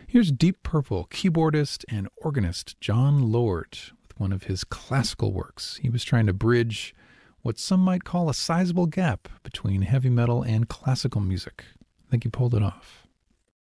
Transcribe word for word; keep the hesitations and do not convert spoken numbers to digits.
Here's Deep Purple keyboardist and organist John Lord with one of his classical works. He was trying to bridge what some might call a sizable gap between heavy metal and classical music. I think he pulled it off.